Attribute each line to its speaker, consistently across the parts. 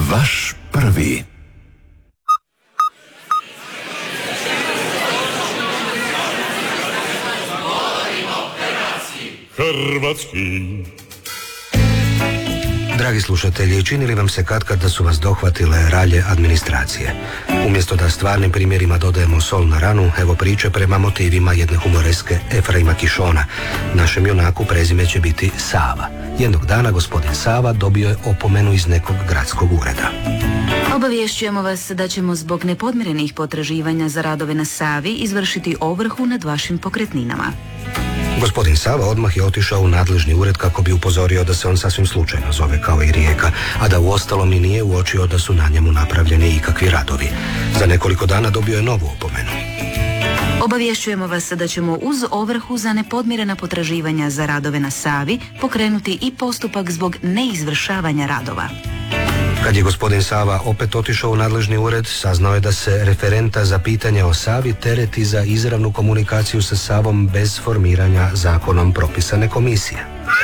Speaker 1: Vaš prvi.
Speaker 2: Hrvatski.
Speaker 3: Dragi slušatelji, čini li vam se katkad da su vas dohvatile ralje administracije? Umjesto da stvarnim primjerima dodajemo sol na ranu, evo priče prema motivima jedne humoreske Efraima Kišona. Našem junaku prezime će biti Sava. Jednog dana gospodin Sava dobio je opomenu iz nekog gradskog ureda.
Speaker 4: Obavješćujemo vas da ćemo zbog nepodmirenih potraživanja za radove na Savi izvršiti ovrhu nad vašim pokretninama.
Speaker 3: Gospodin Sava odmah je otišao u nadležni ured kako bi upozorio da se on sasvim slučajno zove kao i Rijeka, a da uostalom i nije uočio da su na njemu napravljeni ikakvi radovi. Za nekoliko dana dobio je novu opomenu.
Speaker 4: Obavješćujemo vas da ćemo uz ovrhu za nepodmirena potraživanja za radove na Savi pokrenuti i postupak zbog neizvršavanja radova.
Speaker 3: Kad je gospodin Sava opet otišao u nadležni ured, saznao je da se referenta za pitanje o Savi tereti za izravnu komunikaciju sa Savom bez formiranja zakonom propisane komisije.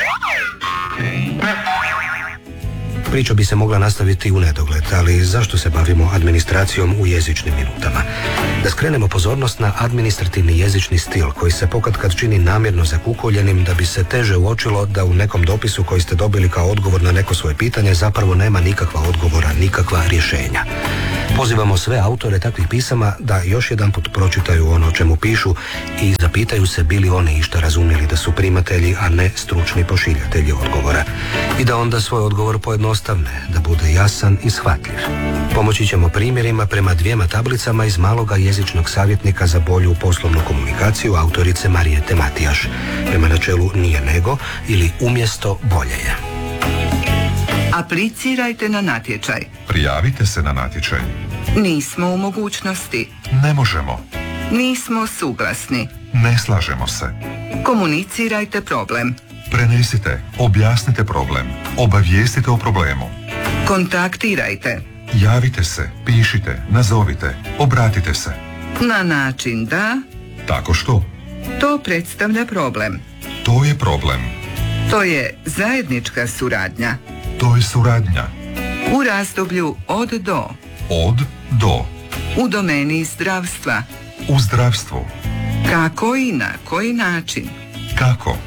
Speaker 3: Priča bi se mogla nastaviti u nedogled, ali zašto se bavimo administracijom u jezičnim minutama? Da skrenemo pozornost na administrativni jezični stil koji se pokatkad čini namjerno zakukoljenim da bi se teže uočilo da u nekom dopisu koji ste dobili kao odgovor na neko svoje pitanje zapravo nema nikakva odgovora, nikakva rješenja. Pozivamo sve autore takvih pisama da još jedanput pročitaju ono o čemu pišu i zapitaju se bili oni išta razumjeli da su primatelji, a ne stručni pošiljatelji odgovora. I da onda svoj odgovor pojednostavne, da bude jasan i shvatljiv. Pomoći ćemo primjerima prema 2 tablicama iz maloga jezičnog savjetnika za bolju poslovnu komunikaciju autorice Marijete Matijaš. Prema načelu nije nego ili umjesto bolje je.
Speaker 5: Aplicirajte na natječaj.
Speaker 6: Prijavite se na natječaj.
Speaker 5: Nismo u mogućnosti.
Speaker 6: Ne možemo.
Speaker 5: Nismo suglasni.
Speaker 6: Ne slažemo se.
Speaker 5: Komunicirajte problem.
Speaker 6: Prenesite, objasnite problem, obavijestite o problemu.
Speaker 5: Kontaktirajte.
Speaker 6: Javite se, pišite, nazovite, obratite se.
Speaker 5: Na način da...
Speaker 6: Tako što?
Speaker 5: To predstavlja problem.
Speaker 6: To je problem.
Speaker 5: To je zajednička suradnja.
Speaker 6: To je suradnja.
Speaker 5: U razdoblju od do.
Speaker 6: Od do.
Speaker 5: U domeni zdravstva.
Speaker 6: U zdravstvu.
Speaker 5: Kako i na koji način.
Speaker 6: Kako?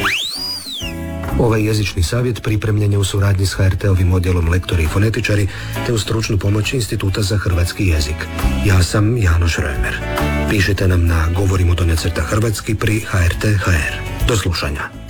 Speaker 3: Ovaj jezični savjet pripremljen je u suradnji s HRT-ovim odjelom lektori i fonetičari te u stručnu pomoć Instituta za hrvatski jezik. Ja sam Janoš Römer. Pišite nam na govorimo_hrvatski pri HRT.hr. Do slušanja.